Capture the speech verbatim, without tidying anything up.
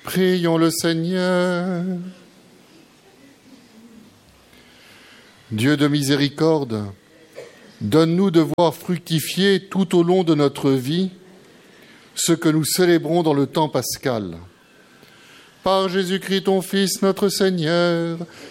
Prions le Seigneur. Dieu de miséricorde, donne-nous de voir fructifier tout au long de notre vie ce que nous célébrons dans le temps pascal. Par Jésus-Christ, ton Fils, notre Seigneur,